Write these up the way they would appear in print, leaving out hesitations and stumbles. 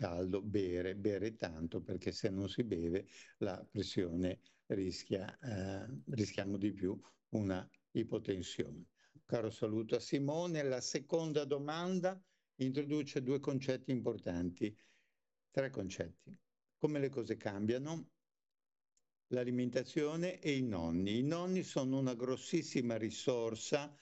caldo, bere tanto, perché se non si beve la pressione rischiamo di più una ipotensione. Caro saluto a Simone. La seconda domanda introduce due concetti importanti, tre concetti. Come le cose cambiano, l'alimentazione e i nonni. I nonni sono una grossissima risorsa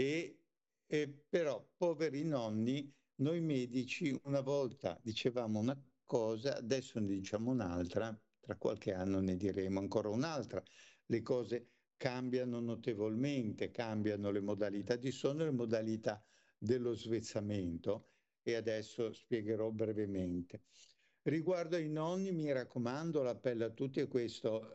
e però, poveri nonni, noi medici una volta dicevamo una cosa, adesso ne diciamo un'altra, tra qualche anno ne diremo ancora un'altra. Le cose cambiano notevolmente, cambiano le modalità di sonno e le modalità dello svezzamento, e adesso spiegherò brevemente. Riguardo ai nonni, mi raccomando, l'appello a tutti è questo.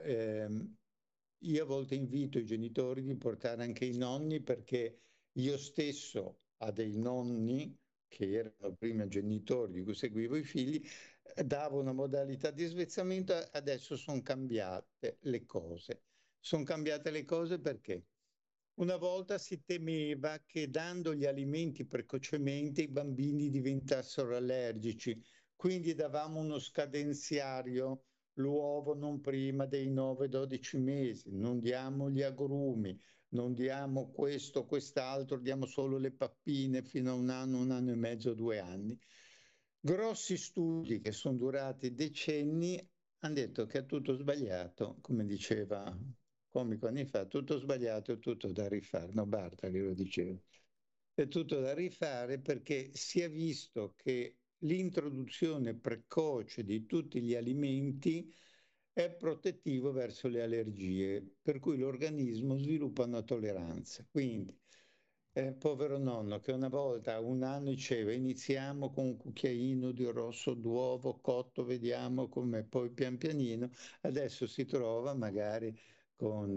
Io a volte invito i genitori di portare anche i nonni, perché io stesso a dei nonni che erano prima genitori di cui seguivo i figli, davo una modalità di svezzamento. Adesso sono cambiate le cose. Sono cambiate le cose perché una volta si temeva che dando gli alimenti precocemente i bambini diventassero allergici, quindi davamo uno scadenziario: l'uovo non prima dei 9-12 mesi, non diamo gli agrumi, non diamo questo, quest'altro, diamo solo le pappine fino a un anno e mezzo, 2 anni. Grossi studi che sono durati decenni hanno detto che è tutto sbagliato, come diceva comico anni fa: tutto sbagliato, è tutto da rifare. No, Bartali lo diceva. È tutto da rifare, perché si è visto che l'introduzione precoce di tutti gli alimenti è protettivo verso le allergie, per cui l'organismo sviluppa una tolleranza. Quindi, povero nonno che una volta a 1 anno diceva: iniziamo con un cucchiaino di rosso d'uovo cotto, vediamo come, poi pian pianino, adesso si trova magari con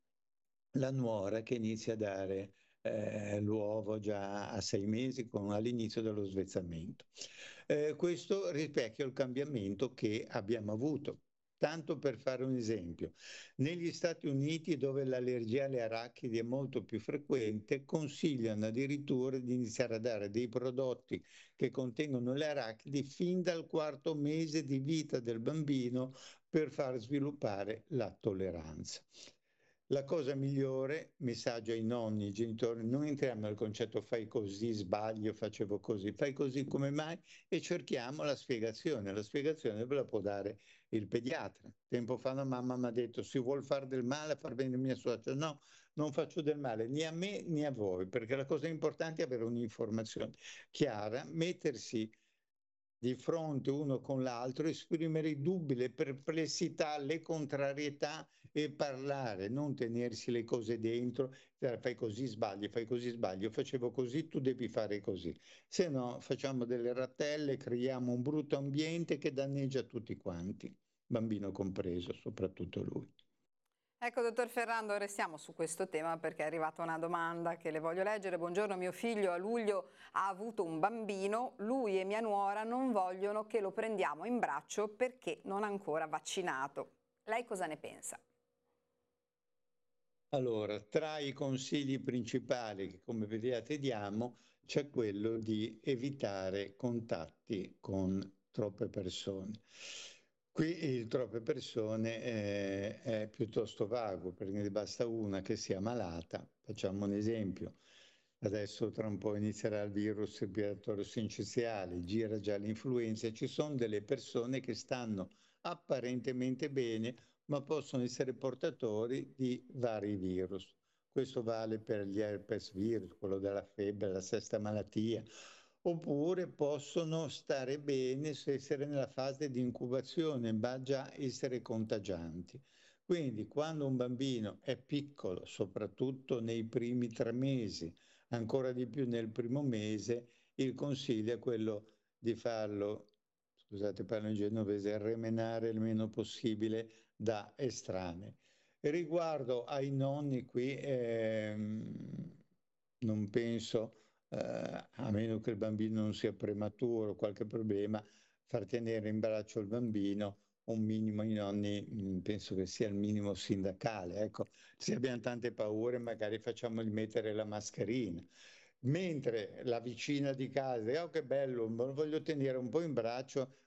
la nuora che inizia a dare l'uovo già a 6 mesi, all'inizio dello svezzamento. Questo rispecchia il cambiamento che abbiamo avuto. Tanto per fare un esempio, negli Stati Uniti, dove l'allergia alle arachidi è molto più frequente, consigliano addirittura di iniziare a dare dei prodotti che contengono le arachidi fin dal 4 mese di vita del bambino, per far sviluppare la tolleranza. La cosa migliore, messaggio ai nonni, ai genitori: non entriamo nel concetto fai così, sbaglio, facevo così, fai così come mai, e cerchiamo la spiegazione. La spiegazione ve la può dare il pediatra. Tempo fa una mamma mi ha detto: si vuol fare del male a far bene mia suocera. No, non faccio del male né a me né a voi, perché la cosa importante è avere un'informazione chiara, mettersi di fronte uno con l'altro, esprimere i dubbi, le perplessità, le contrarietà, e parlare, non tenersi le cose dentro: fai così sbagli, fai così sbagli, io facevo così, tu devi fare così. Se no facciamo delle rattelle, creiamo un brutto ambiente che danneggia tutti quanti, bambino compreso, soprattutto lui. Ecco, dottor Ferrando, restiamo su questo tema perché è arrivata una domanda che le voglio leggere. Buongiorno, mio figlio a luglio ha avuto un bambino, lui e mia nuora non vogliono che lo prendiamo in braccio perché non è ancora vaccinato. Lei cosa ne pensa? Allora, tra i consigli principali che, come vedete, diamo, c'è quello di evitare contatti con troppe persone. Qui il troppe persone è piuttosto vago, perché ne basta una che sia malata. Facciamo un esempio: adesso tra un po' inizierà il virus respiratorio sinciciale, gira già l'influenza. Ci sono delle persone che stanno apparentemente bene, ma possono essere portatori di vari virus. Questo vale per gli herpes virus, quello della febbre, la sesta malattia. Oppure possono stare bene se essere nella fase di incubazione, ma già essere contagianti. Quindi, quando un bambino è piccolo, soprattutto nei primi 3 mesi, ancora di più nel primo mese, il consiglio è quello di farlo, scusate, parlo in genovese, remenare il meno possibile da estranei. Riguardo ai nonni qui, non penso, a meno che il bambino non sia prematuro o qualche problema, far tenere in braccio il bambino. Un minimo, i nonni, penso che sia il minimo sindacale. Ecco, se abbiamo tante paure, magari facciamogli mettere la mascherina. Mentre la vicina di casa: oh che bello, me lo voglio tenere un po' in braccio,